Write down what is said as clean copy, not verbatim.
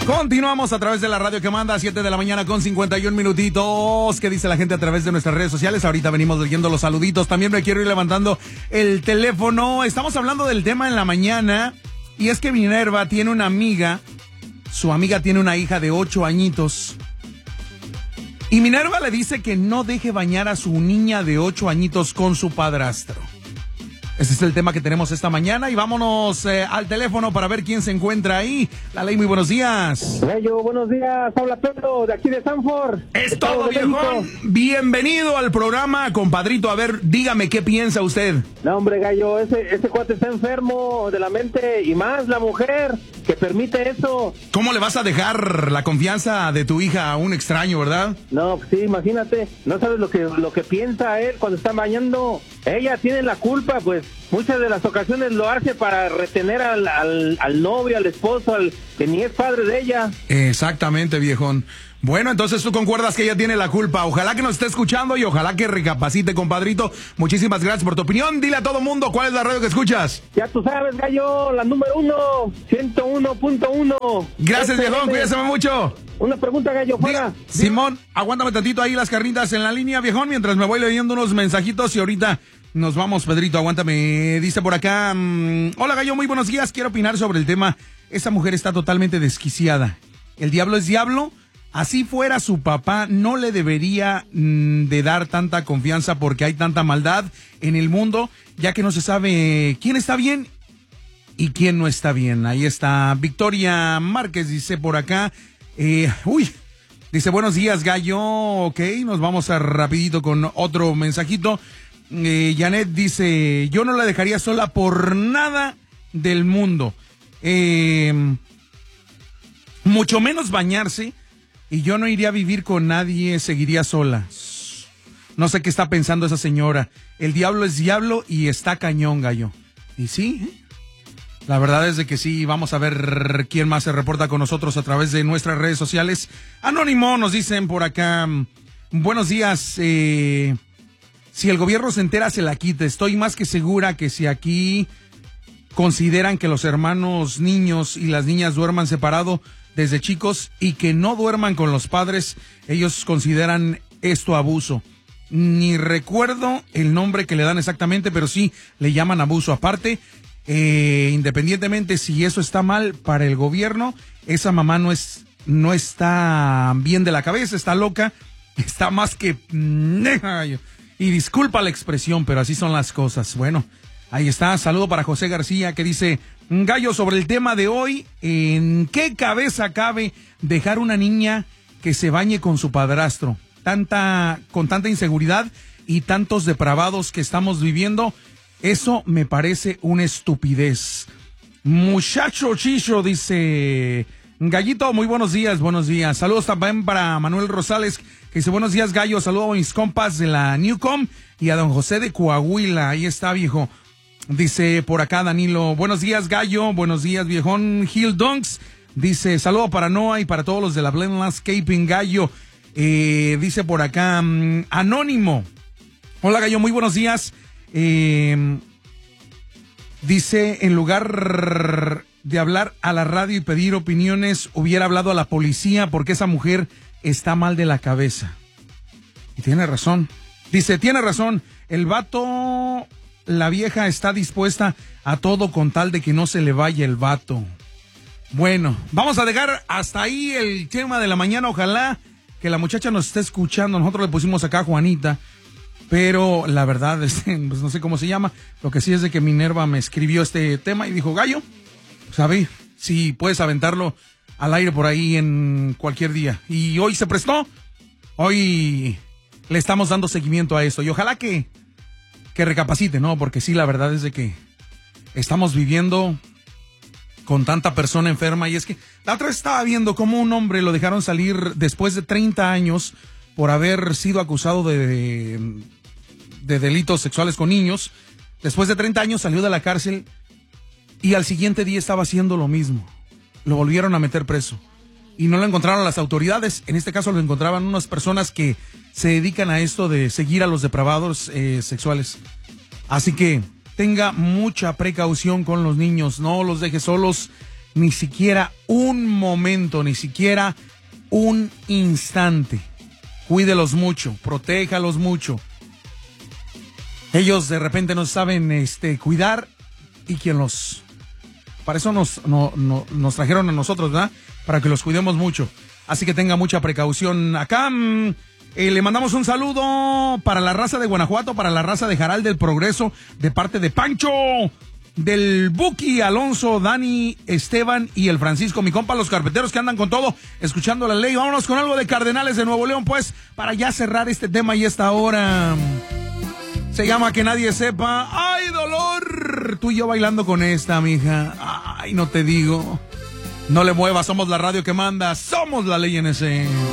Continuamos a través de la radio que manda a 7 de la mañana con 51 minutitos. ¿Qué dice la gente a través de nuestras redes sociales? Ahorita venimos leyendo los saluditos. También me quiero ir levantando el teléfono. Estamos hablando del tema en la mañana. Y es que Minerva tiene una amiga. Su amiga tiene una hija de 8 añitos. Y Minerva le dice que no deje bañar a su niña de 8 añitos con su padrastro. Ese es el tema que tenemos esta mañana y vámonos al teléfono para ver quién se encuentra ahí. La Ley, muy buenos días. Gallo, buenos días. Habla Pedro, de aquí de Sanford. Es todo, viejón. Bienvenido al programa, compadrito. A ver, dígame, ¿qué piensa usted? No, hombre, Gallo, ese cuate está enfermo de la mente y más la mujer que permite eso. ¿Cómo le vas a dejar la confianza de tu hija a un extraño, verdad? No, pues sí, imagínate. No sabes lo que piensa él cuando está bañando. Ella tiene la culpa, pues. Muchas de las ocasiones lo hace para retener al novio, al esposo, que ni es padre de ella. Exactamente, viejón. Bueno, entonces tú concuerdas que ella tiene la culpa. Ojalá que nos esté escuchando y ojalá que recapacite, compadrito. Muchísimas gracias por tu opinión. Dile a todo mundo cuál es la radio que escuchas. Ya tú sabes, Gallo, la número 1, 101.1. Gracias, viejón, cuídese mucho. Una pregunta, Gallo, fuera. Simón, aguántame tantito ahí las carnitas en la línea, viejón, mientras me voy leyendo unos mensajitos y ahorita nos vamos, Pedrito, aguántame. Dice por acá, hola, Gallo, muy buenos días. Quiero opinar sobre el tema. Esa mujer está totalmente desquiciada. El diablo es diablo. Así fuera su papá, no le debería de dar tanta confianza porque hay tanta maldad en el mundo, ya que no se sabe quién está bien y quién no está bien. Ahí está Victoria Márquez, dice por acá. Dice, buenos días, Gallo. Ok, nos vamos a rapidito con otro mensajito. Janet dice, yo no la dejaría sola por nada del mundo. Mucho menos bañarse. Y yo no iría a vivir con nadie, seguiría sola. No sé qué está pensando esa señora. El diablo es diablo y está cañón, Gallo. Y sí, la verdad es de que sí. Vamos a ver quién más se reporta con nosotros a través de nuestras redes sociales. Anónimo, nos dicen por acá. Buenos días. Si el gobierno se entera, se la quita. Estoy más que segura que si aquí consideran que los hermanos niños y las niñas duerman separado desde chicos y que no duerman con los padres, ellos consideran esto abuso. Ni recuerdo el nombre que le dan exactamente, pero sí le llaman abuso. Aparte, independientemente si eso está mal para el gobierno, esa mamá no está bien de la cabeza, está loca, está más que... Y disculpa la expresión, pero así son las cosas. Bueno, ahí está. Saludo para José García que dice... Gallo, sobre el tema de hoy, ¿en qué cabeza cabe dejar una niña que se bañe con su padrastro? Con tanta inseguridad y tantos depravados que estamos viviendo, eso me parece una estupidez. Muchacho Chicho dice, Gallito, muy buenos días, buenos días. Saludos también para Manuel Rosales, que dice, buenos días, Gallo, saludo a mis compas de la Newcom y a don José de Coahuila, ahí está, viejo. Dice por acá Danilo, buenos días, Gallo, buenos días, viejón. Hill Dunks dice, saludo para Noah y para todos los de la Blend Landscaping, Gallo. Dice por acá Anónimo, hola, Gallo, muy buenos días. Dice, en lugar de hablar a la radio y pedir opiniones, hubiera hablado a la policía porque esa mujer está mal de la cabeza. Y tiene razón. Dice, tiene razón, el vato... La vieja está dispuesta a todo con tal de que no se le vaya el vato. Bueno, vamos a dejar hasta ahí el tema de la mañana. Ojalá que la muchacha nos esté escuchando. Nosotros le pusimos acá a Juanita, pero la verdad, pues no sé cómo se llama. Lo que sí es de que Minerva me escribió este tema y dijo, Gallo, ¿sabe? Si puedes aventarlo al aire por ahí en cualquier día. Y hoy se prestó. Hoy le estamos dando seguimiento a esto. Y ojalá que recapacite, ¿no? Porque sí, la verdad es de que estamos viviendo con tanta persona enferma. Y es que la otra vez estaba viendo cómo un hombre lo dejaron salir después de 30 años por haber sido acusado de delitos sexuales con niños. Después de 30 años salió de la cárcel y al siguiente día estaba haciendo lo mismo. Lo volvieron a meter preso. Y no lo encontraron las autoridades. En este caso lo encontraban unas personas que se dedican a esto de seguir a los depravados sexuales. Así que tenga mucha precaución con los niños. No los deje solos ni siquiera un momento, ni siquiera un instante. Cuídelos mucho, protéjalos mucho. Ellos de repente no saben cuidar y quien los... Para eso nos trajeron a nosotros, ¿verdad? Para que los cuidemos mucho. Así que tenga mucha precaución. Acá le mandamos un saludo para la raza de Guanajuato, para la raza de Jaral del Progreso, de parte de Pancho, del Buki, Alonso, Dani, Esteban y el Francisco, mi compa, los carpeteros que andan con todo, escuchando la ley. Vámonos con algo de Cardenales de Nuevo León, pues, para ya cerrar este tema y esta hora. Se llama Que Nadie Sepa. ¡Ay, dolor! Tú y yo bailando con esta, mija. ¡Ay, no te digo! No le muevas, somos la radio que manda, somos la ley NC.